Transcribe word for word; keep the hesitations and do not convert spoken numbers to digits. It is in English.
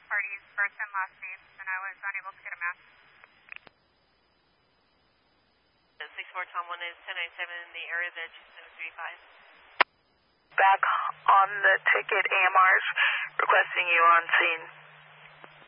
parties' first and last names, and I was unable to get a match. six four Tom one is ten ninety-seven in the area there, two seven three five. Back on the ticket, A M Rs requesting you on scene.